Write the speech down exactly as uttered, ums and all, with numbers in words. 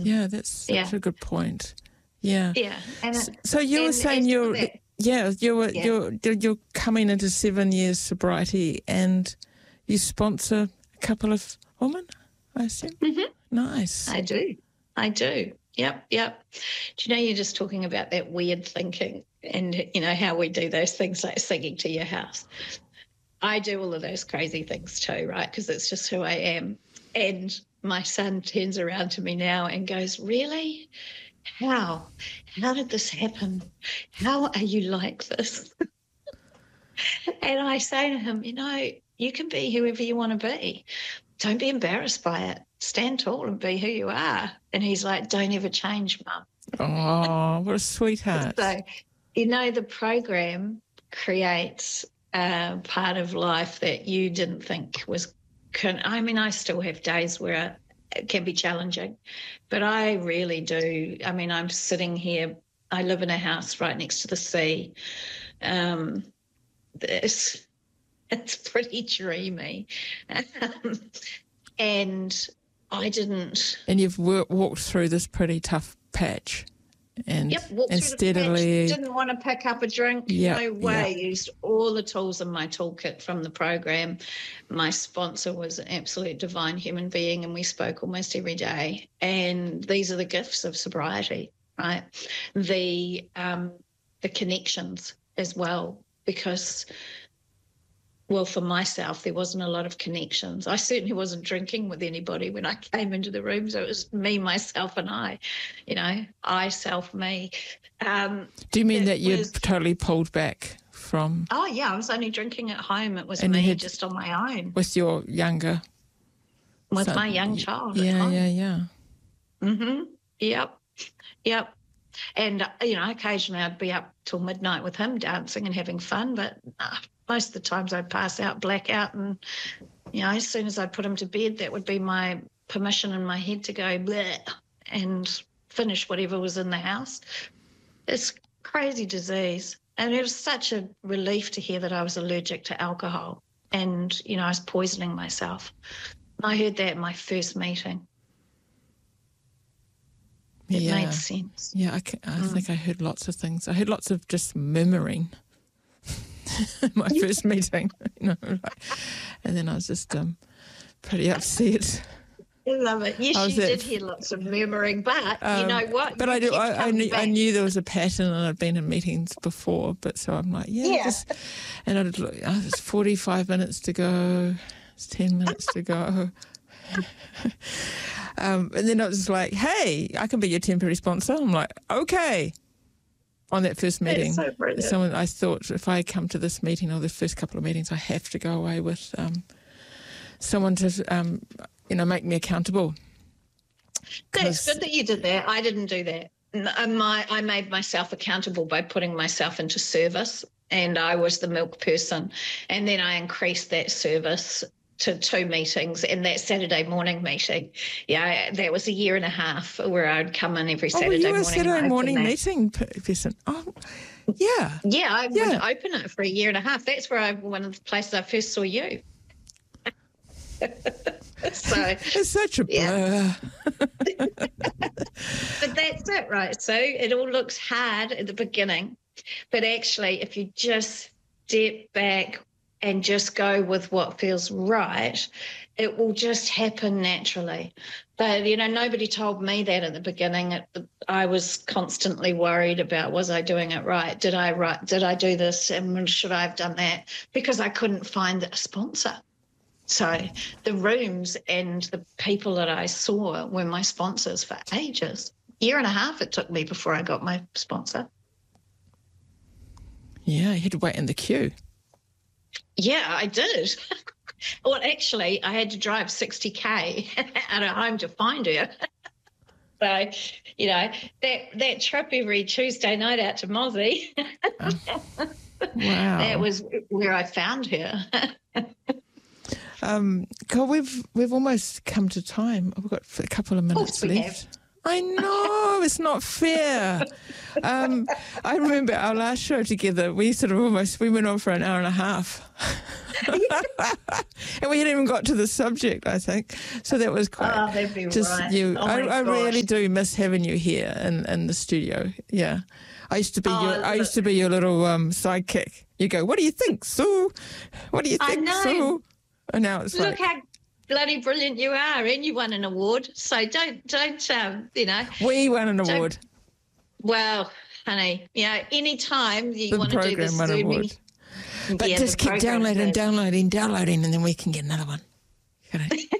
Yeah, that's such yeah. a good point. Yeah. Yeah. And So, it, so you were and saying you're, that, yeah, you were, yeah. you're, you're coming into seven years sobriety, and you sponsor a couple of women, I assume? Mm-hmm. Nice. I do. I do. Yep, yep. Do you know, you're just talking about that weird thinking and, you know, how we do those things like singing to your house. I do all of those crazy things too, right, because it's just who I am. And my son turns around to me now and goes, really? How? How did this happen? How are you like this? And I say to him, you know, you can be whoever you want to be. Don't be embarrassed by it. Stand tall and be who you are. And he's like, don't ever change, Mum. Oh, what a sweetheart. So, you know, the program creates a part of life that you didn't think was, can, I mean, I still have days where it can be challenging, but I really do. I mean, I'm sitting here, I live in a house right next to the sea. Um, this, it's pretty dreamy. Um, and I didn't. And you've wor- walked through this pretty tough patch. And, yep, walked and through steadily. the patch, didn't want to pick up a drink. Yep, no way. yep. Used all the tools in my toolkit from the program. My sponsor was an absolute divine human being, and we spoke almost every day. And these are the gifts of sobriety, right? The um, the connections as well, because. Well, for myself, there wasn't a lot of connections. I certainly wasn't drinking with anybody when I came into the room. So it was me, myself, and I, you know, I, self, me. Um, Do you mean that you'd was, totally pulled back from? Oh, yeah, I was only drinking at home. It was and me had, just on my own. With your younger? With son. my young child yeah, at home. Yeah, yeah, yeah. Mm-hmm. Yep, yep. And, you know, occasionally I'd be up till midnight with him dancing and having fun, but uh, most of the times I'd pass out, black out, and, you know, as soon as I'd put him to bed, that would be my permission in my head to go bleh and finish whatever was in the house. It's crazy disease. And it was such a relief to hear that I was allergic to alcohol and, you know, I was poisoning myself. I heard that at my first meeting. It yeah. made sense. Yeah, I, can, I mm. think I heard lots of things. I heard lots of just murmuring. My first meeting, you know, like, and then I was just um, pretty upset. I love it. Yes, you did hear lots of murmuring, but um, you know what? But you I do. I, I, knew, back. I knew there was a pattern, and I'd been in meetings before. But so I'm like, yeah, yeah. Just, and I'd look. Oh, it's forty-five minutes to go. It's ten minutes to go. um, and then I was like, hey, I can be your temporary sponsor. I'm like, okay. On that first meeting, so someone I thought if I come to this meeting or the first couple of meetings, I have to go away with um, someone to, um, you know, make me accountable. That's good that you did that. I didn't do that. My, I made myself accountable by putting myself into service, and I was the milk person. And then I increased that service to two meetings, and that Saturday morning meeting, yeah, that was a year and a half where I'd come in every Saturday morning. Oh, you were a Saturday morning that. meeting person. Oh, yeah. Yeah, I yeah. would open it for a year and a half. That's where I, one of the places I first saw you. So it's such a blur. Yeah. But that's it, right? So it all looks hard at the beginning, but actually, if you just step back and just go with what feels right, it will just happen naturally. But, you know, nobody told me that at the beginning. I was constantly worried about, was I doing it right? Did I right? Did I do this? And should I have done that? Because I couldn't find a sponsor. So the rooms and the people that I saw were my sponsors for ages. A year and a half it took me before I got my sponsor. Yeah, you had to wait in the queue. Yeah, I did. Well, actually, I had to drive sixty K out of home to find her. So, you know, that that trip every Tuesday night out to Mozzie, oh. Wow. That was where I found her. um, God, we've we've almost come to time. We've got a couple of minutes left. Have. I know, it's not fair. um, I remember our last show together, we sort of almost, we went on for an hour and a half. And we hadn't even got to the subject, I think. So that was quite. Oh, that'd be just right. you. Oh I, my I really gosh. do miss having you here in, in the studio. Yeah, I used to be Oh, your. I used look. to be your little um, sidekick. You go, what do you think, Sue? What do you I think, know. Sue? And now it's Look like how bloody brilliant you are, and you won an award. So don't, don't, um, you know. we won an don't- award. Well, honey, you know, any time you The want to do program this won an Zoom, award. But yeah, just the keep program downloading, did. downloading, downloading, and then we can get another one. Okay.